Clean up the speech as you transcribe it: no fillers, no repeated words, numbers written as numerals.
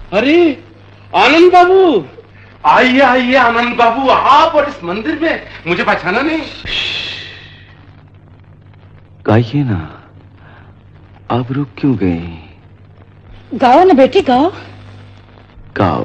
अरे आनंद बाबू, आइए आइए आनंद बाबू, आप और इस मंदिर में मुझे पहचाना नहीं? गाइए ना, आप रुक क्यों गए? गाओ ना बेटी, गाओ। गाओ।